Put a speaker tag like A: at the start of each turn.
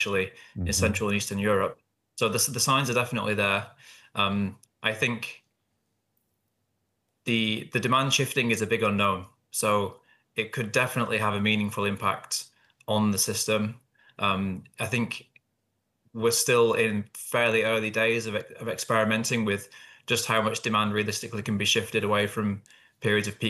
A: especially in
B: Hmm.
A: Central and Eastern Europe. So the signs are definitely there. I think the demand shifting is a big unknown. So it could definitely have a meaningful impact on the system. I think we're still in fairly early days of experimenting with just how much demand realistically can be shifted away from periods of peak